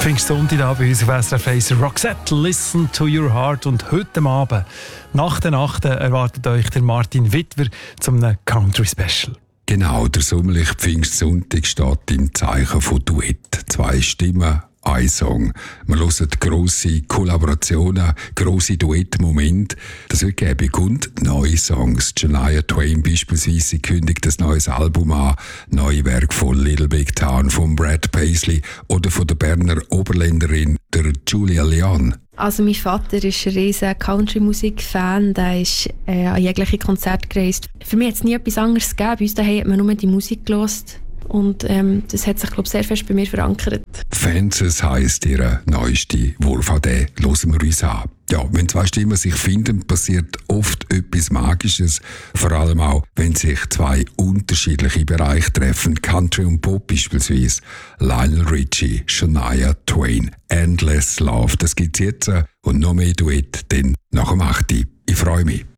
Pfingstsonntag da bei uns auf SRF 1 Roxette, Listen to Your Heart. Und heute Abend, nach der Nacht, erwartet euch der Martin Wittwer zum Country Special. Genau, der sommerliche Pfingstsonntag steht im Zeichen von Duett. 2 Stimmen, ein Song. Wir hören grosse Kollaborationen, grosse Duettmomente. Das wird gäbe und neue Songs. Shania Twain beispielsweise kündigt ein neues Album an. Neue Werke von Little Big Town, von Brad Paisley oder von der Berner Oberländerin der Julia Leon. Also mein Vater ist ein riesiger Country-Musik-Fan, der ist an jegliche Konzerte gereist. Für mich hat es nie etwas anderes gegeben. Bei uns daheim hat man nur die Musik gehört. Und das hat sich, glaube ich, sehr fest bei mir verankert. Fences heisst ihre neueste Wohlfahrt. Hören wir uns an. Ja, wenn 2 Stimmen sich finden, passiert oft etwas Magisches. Vor allem auch, wenn sich 2 unterschiedliche Bereiche treffen. Country und Pop beispielsweise. Lionel Richie, Shania Twain, Endless Love. Das gibt's jetzt und noch mehr Duett, dann nach dem 8. Ich freue mich.